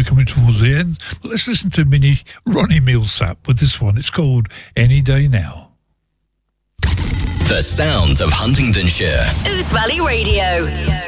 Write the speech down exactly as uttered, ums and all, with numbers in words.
we're coming towards the end. Let's listen to mini Ronnie Milsap with this one. It's called Any Day Now. The sounds of Huntingdonshire. Ouse Valley Radio.